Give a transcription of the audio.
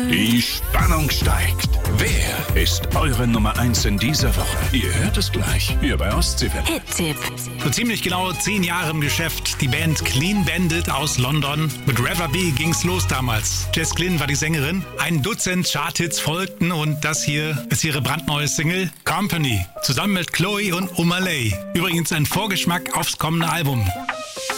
Die Spannung steigt. Wer ist eure Nummer 1 in dieser Woche? Ihr hört es gleich hier bei Ostseewelle. Hit-Tipp. So ziemlich genau 10 Jahre im Geschäft. Die Band Clean Bandit aus London. Mit Rather Be ging's los damals. Jess Glynne war die Sängerin. Ein Dutzend Charthits folgten und das hier ist ihre brandneue Single Company. Zusammen mit Chloe und Omalay. Übrigens ein Vorgeschmack aufs kommende Album.